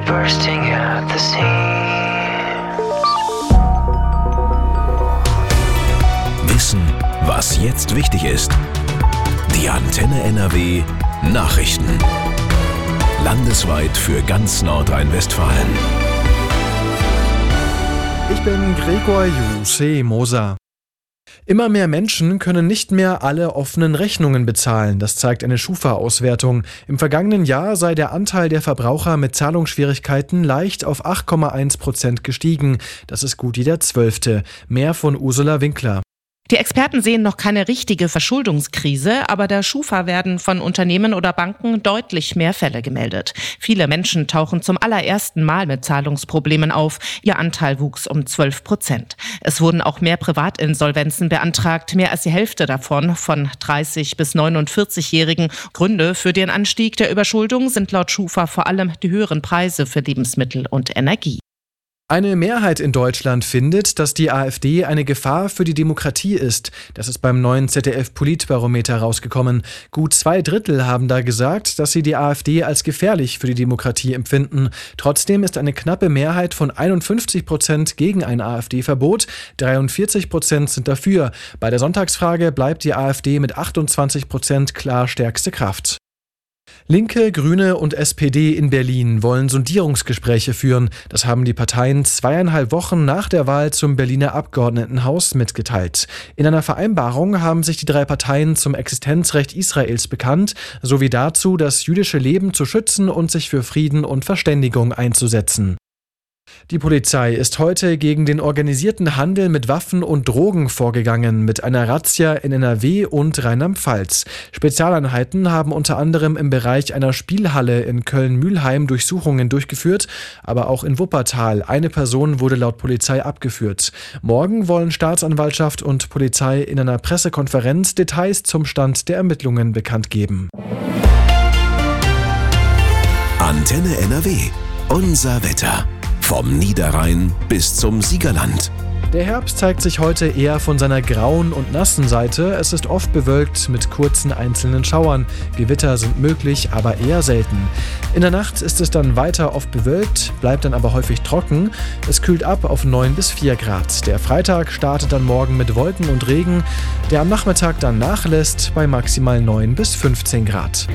bursting at the seams. Wissen, was jetzt wichtig ist. Die Antenne NRW Nachrichten. Landesweit für ganz Nordrhein-Westfalen. Ich bin Gregor Moser. Immer mehr Menschen können nicht mehr alle offenen Rechnungen bezahlen, das zeigt eine Schufa-Auswertung. Im vergangenen Jahr sei der Anteil der Verbraucher mit Zahlungsschwierigkeiten leicht auf 8,1% gestiegen. Das ist gut jeder 12. Mehr von Ursula Winkler. Die Experten sehen noch keine richtige Verschuldungskrise, aber der Schufa werden von Unternehmen oder Banken deutlich mehr Fälle gemeldet. Viele Menschen tauchen zum allerersten Mal mit Zahlungsproblemen auf. Ihr Anteil wuchs um 12%. Es wurden auch mehr Privatinsolvenzen beantragt, mehr als die Hälfte davon von 30- bis 49-Jährigen. Gründe für den Anstieg der Überschuldung sind laut Schufa vor allem die höheren Preise für Lebensmittel und Energie. Eine Mehrheit in Deutschland findet, dass die AfD eine Gefahr für die Demokratie ist. Das ist beim neuen ZDF-Politbarometer rausgekommen. Gut 2/3 haben da gesagt, dass sie die AfD als gefährlich für die Demokratie empfinden. Trotzdem ist eine knappe Mehrheit von 51% gegen ein AfD-Verbot. 43% sind dafür. Bei der Sonntagsfrage bleibt die AfD mit 28% klar stärkste Kraft. Linke, Grüne und SPD in Berlin wollen Sondierungsgespräche führen. Das haben die Parteien 2,5 Wochen nach der Wahl zum Berliner Abgeordnetenhaus mitgeteilt. In einer Vereinbarung haben sich die 3 Parteien zum Existenzrecht Israels bekannt, sowie dazu, das jüdische Leben zu schützen und sich für Frieden und Verständigung einzusetzen. Die Polizei ist heute gegen den organisierten Handel mit Waffen und Drogen vorgegangen, mit einer Razzia in NRW und Rheinland-Pfalz. Spezialeinheiten haben unter anderem im Bereich einer Spielhalle in Köln-Mülheim Durchsuchungen durchgeführt, aber auch in Wuppertal. Eine Person wurde laut Polizei abgeführt. Morgen wollen Staatsanwaltschaft und Polizei in einer Pressekonferenz Details zum Stand der Ermittlungen bekannt geben. Antenne NRW. Unser Wetter. Vom Niederrhein bis zum Siegerland. Der Herbst zeigt sich heute eher von seiner grauen und nassen Seite. Es ist oft bewölkt mit kurzen einzelnen Schauern. Gewitter sind möglich, aber eher selten. In der Nacht ist es dann weiter oft bewölkt, bleibt dann aber häufig trocken. Es kühlt ab auf 9 bis 4 Grad. Der Freitag startet dann morgen mit Wolken und Regen, der am Nachmittag dann nachlässt bei maximal 9 bis 15 Grad.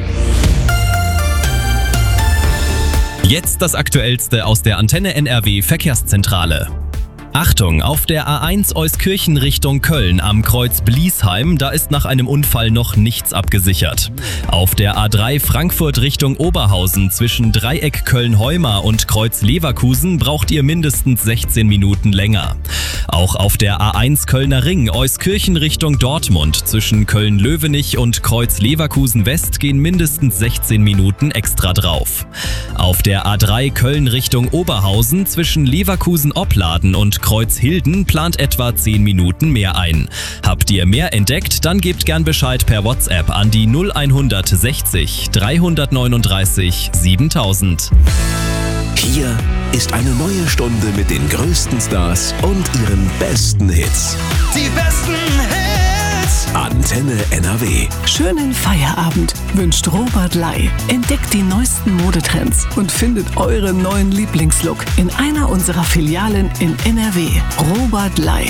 Jetzt das Aktuellste aus der Antenne NRW Verkehrszentrale. Achtung, auf der A1 Euskirchen Richtung Köln am Kreuz Bliesheim, da ist nach einem Unfall noch nichts abgesichert. Auf der A3 Frankfurt Richtung Oberhausen zwischen Dreieck Köln-Heumar und Kreuz Leverkusen braucht ihr mindestens 16 Minuten länger. Auch auf der A1 Kölner Ring Euskirchen Richtung Dortmund zwischen Köln-Löwenich und Kreuz Leverkusen West gehen mindestens 16 Minuten extra drauf. Auf der A3 Köln Richtung Oberhausen zwischen Leverkusen-Opladen und Kreuz Hilden plant etwa 10 Minuten mehr ein. Habt ihr mehr entdeckt, dann gebt gern Bescheid per WhatsApp an die 0160 339 7000. Hier ist eine neue Stunde mit den größten Stars und ihren besten Hits. Die besten Hits! Antenne NRW. Schönen Feierabend wünscht Robert Ley. Entdeckt die neuesten Modetrends und findet euren neuen Lieblingslook in einer unserer Filialen in NRW. Robert Ley.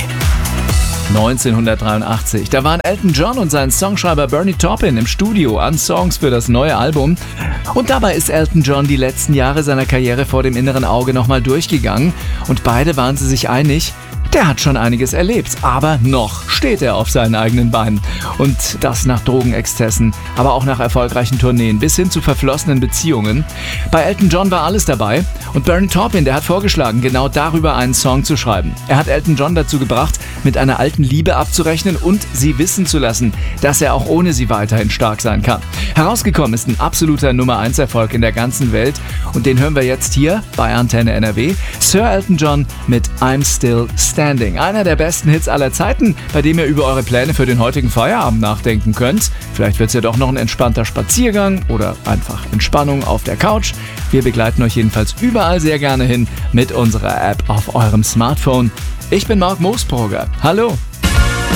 1983. Da waren Elton John und sein Songschreiber Bernie Taupin im Studio an Songs für das neue Album. Und dabei ist Elton John die letzten Jahre seiner Karriere vor dem inneren Auge nochmal durchgegangen. Und beide waren sie sich einig, der hat schon einiges erlebt, aber noch steht er auf seinen eigenen Beinen. Und das nach Drogenexzessen, aber auch nach erfolgreichen Tourneen bis hin zu verflossenen Beziehungen. Bei Elton John war alles dabei und Bernie Taupin, der hat vorgeschlagen, genau darüber einen Song zu schreiben. Er hat Elton John dazu gebracht, mit einer alten Liebe abzurechnen und sie wissen zu lassen, dass er auch ohne sie weiterhin stark sein kann. Herausgekommen ist ein absoluter Nummer-1-Erfolg in der ganzen Welt und den hören wir jetzt hier bei Antenne NRW. Sir Elton John mit I'm Still Standing. Einer der besten Hits aller Zeiten, bei dem ihr über eure Pläne für den heutigen Feierabend nachdenken könnt. Vielleicht wird es ja doch noch ein entspannter Spaziergang oder einfach Entspannung auf der Couch. Wir begleiten euch jedenfalls überall sehr gerne hin mit unserer App auf eurem Smartphone. Ich bin Marc Moosbrugger. Hallo!